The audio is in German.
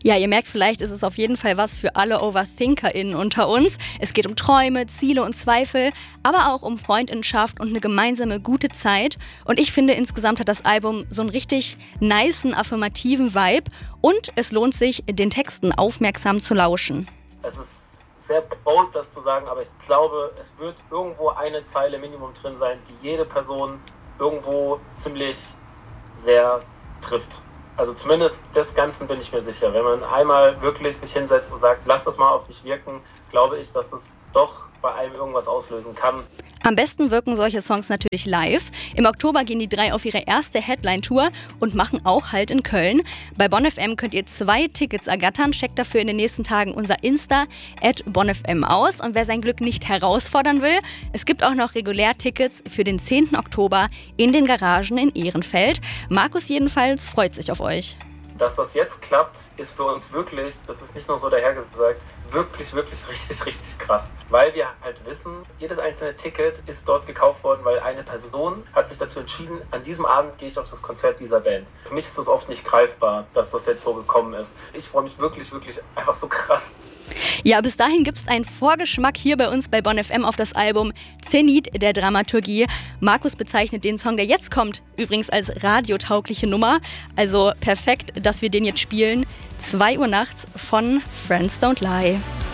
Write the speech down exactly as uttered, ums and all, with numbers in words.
Ja, ihr merkt vielleicht, ist es auf jeden Fall was für alle OverthinkerInnen unter uns. Es geht um Träume, Ziele und Zweifel, aber auch um Freundinnenschaft und eine gemeinsame gute Zeit. Und ich finde, insgesamt hat das Album so einen richtig nicen, affirmativen Vibe und es lohnt sich, den Texten aufmerksam zu lauschen. Es ist sehr bold, das zu sagen, aber ich glaube, es wird irgendwo eine Zeile Minimum drin sein, die jede Person irgendwo ziemlich sehr trifft. Also zumindest des Ganzen bin ich mir sicher. Wenn man einmal wirklich sich hinsetzt und sagt, lass das mal auf mich wirken, glaube ich, dass es doch bei einem irgendwas auslösen kann. Am besten wirken solche Songs natürlich live. Im Oktober gehen die drei auf ihre erste Headline-Tour und machen auch Halt in Köln. Bei Bonn F M könnt ihr zwei Tickets ergattern. Checkt dafür in den nächsten Tagen unser Insta at bonn f m aus. Und wer sein Glück nicht herausfordern will, es gibt auch noch Regulärtickets für den zehnten Oktober in den Garagen in Ehrenfeld. Markus jedenfalls freut sich auf euch. Dass das jetzt klappt, ist für uns wirklich, das ist nicht nur so dahergesagt, wirklich, wirklich richtig, richtig krass. Weil wir halt wissen, jedes einzelne Ticket ist dort gekauft worden, weil eine Person hat sich dazu entschieden, an diesem Abend gehe ich auf das Konzert dieser Band. Für mich ist das oft nicht greifbar, dass das jetzt so gekommen ist. Ich freue mich wirklich, wirklich einfach so krass. Ja, bis dahin gibt es einen Vorgeschmack hier bei uns bei Bonn F M auf das Album Zenit der Dramaturgie. Markus bezeichnet den Song, der jetzt kommt, übrigens als radiotaugliche Nummer. Also perfekt, dass wir den jetzt spielen. zwei Uhr nachts von Friends Don't Lie.